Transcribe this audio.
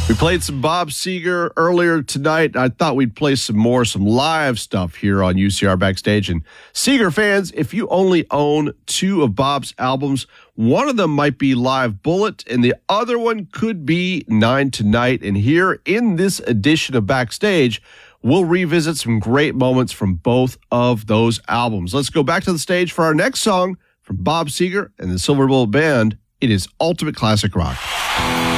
We played some Bob Seger earlier tonight. I thought we'd play some live stuff here on UCR Backstage. And Seger fans, if you only own 2 of Bob's albums, one of them might be Live Bullet and the other one could be Nine Tonight. And here in this edition of Backstage, we'll revisit some great moments from both of those albums. Let's go back to the stage for our next song from Bob Seger and the Silver Bullet Band. It is Ultimate Classic Rock.